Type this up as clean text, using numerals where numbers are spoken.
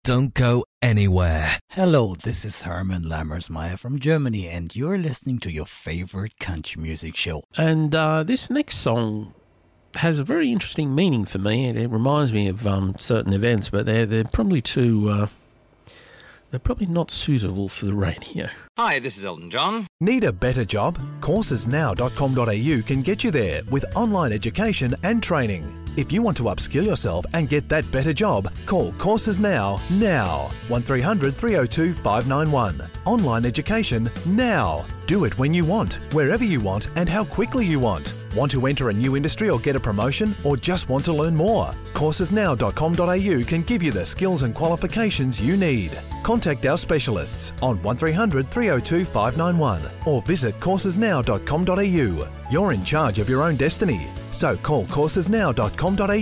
Don't go anywhere. Hello, this is Herman Lammersmeyer from Germany, and you're listening to your favorite country music show. And this next song has a very interesting meaning for me. It reminds me of certain events, but they're probably too... they're probably not suitable for the radio. Hi, this is Elton John. Need a better job? Coursesnow.com.au can get you there with online education and training. If you want to upskill yourself and get that better job, call Courses Now. 1300 302 591. Online education now. Do it when you want, wherever you want, and how quickly you want. Want to enter a new industry or get a promotion, or just want to learn more? Coursesnow.com.au can give you the skills and qualifications you need. Contact our specialists on 1300 302 591 or visit coursesnow.com.au. You're in charge of your own destiny. So call coursesnow.com.au